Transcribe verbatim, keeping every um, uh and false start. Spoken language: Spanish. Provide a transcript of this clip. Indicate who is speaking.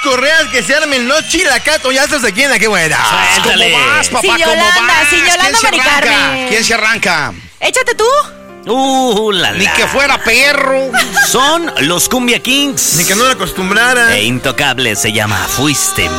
Speaker 1: Correas que se armen los chilacatoyazos aquí en La Que Buena.
Speaker 2: Suéltale.
Speaker 3: ¿Cómo vas, papá?
Speaker 4: Sí,
Speaker 3: ¿Cómo
Speaker 4: Yolanda,
Speaker 3: vas?
Speaker 4: sí, Yolanda
Speaker 3: ¿Quién se
Speaker 4: Mari
Speaker 3: arranca?
Speaker 4: Carmen.
Speaker 3: ¿Quién se arranca?
Speaker 4: Échate tú.
Speaker 2: Uh, la, la.
Speaker 3: Ni que fuera perro.
Speaker 2: Son los Cumbia Kings.
Speaker 1: Ni que no la acostumbrara.
Speaker 2: E Intocable se llama Fuiste